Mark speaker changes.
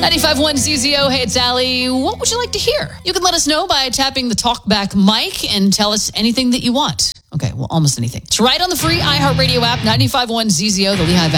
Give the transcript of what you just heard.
Speaker 1: 95.1 CZO. Hey, it's Allie. What would you like to hear? You can let us know by tapping the talkback mic and tell us anything that you want. Okay, well, almost anything. It's right on the free iHeartRadio app, 95.1 CZO, the Lehigh Valley